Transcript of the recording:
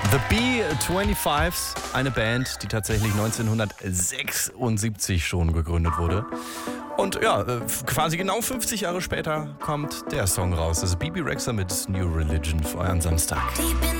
The B-25s, eine Band, die tatsächlich 1976 schon gegründet wurde. Und ja, quasi genau 50 Jahre später kommt der Song raus. Das ist Bebe Rexha mit New Religion für euren Samstag.